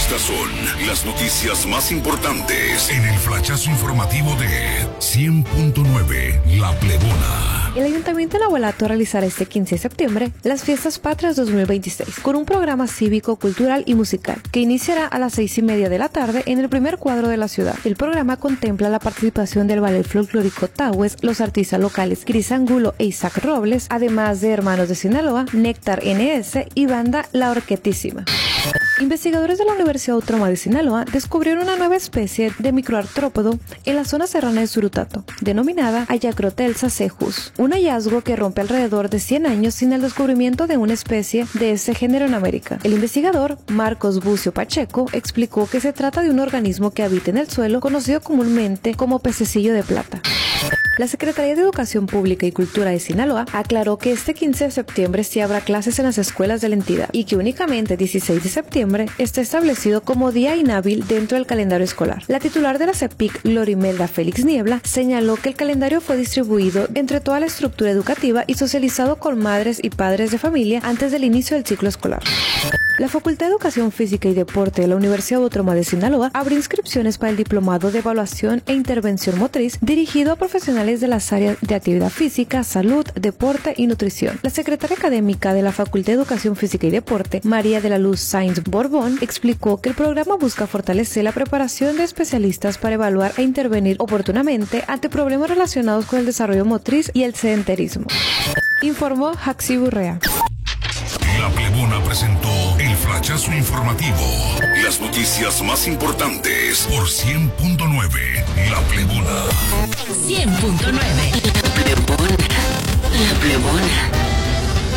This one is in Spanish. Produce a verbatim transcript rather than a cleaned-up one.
Estas son las noticias más importantes en el flachazo informativo de cien punto nueve La Plebona. El Ayuntamiento de Nahuelato realizará este quince de septiembre las Fiestas Patrias dos mil veintiséis con un programa cívico, cultural y musical que iniciará a las seis y media de la tarde en el primer cuadro de la ciudad. El programa contempla la participación del ballet folclórico Tahues, los artistas locales Cris Angulo e Isaac Robles, además de Hermanos de Sinaloa, Néctar N S y banda La Orquetísima. Investigadores de la Universidad Autónoma de Sinaloa descubrieron una nueva especie de microartrópodo en la zona serrana de Surutato, denominada Ayacrotelsa cejus, un hallazgo que rompe alrededor de cien años sin el descubrimiento de una especie de ese género en América. El investigador, Marcos Bucio Pacheco, explicó que se trata de un organismo que habita en el suelo, conocido comúnmente como pececillo de plata. La Secretaría de Educación Pública y Cultura de Sinaloa aclaró que este quince de septiembre sí habrá clases en las escuelas de la entidad y que únicamente dieciséis de septiembre está establecido como día inhábil dentro del calendario escolar. La titular de la CEPIC, Glorimelda Félix Niebla, señaló que el calendario fue distribuido entre toda la estructura educativa y socializado con madres y padres de familia antes del inicio del ciclo escolar. La Facultad de Educación Física y Deporte de la Universidad Autónoma de Sinaloa abrió inscripciones para el Diplomado de Evaluación e Intervención Motriz dirigido a profesionales de las áreas de actividad física, salud, deporte y nutrición. La secretaria académica de la Facultad de Educación Física y Deporte, María de la Luz Sainz Borbón, explicó que el programa busca fortalecer la preparación de especialistas para evaluar e intervenir oportunamente ante problemas relacionados con el desarrollo motriz y el sedentarismo. Informó Jaxi Burrea. La Plebona presentó el flachazo informativo. Las noticias más importantes por cien punto nueve La Plebona. cien punto nueve La Plebona. La Plebona.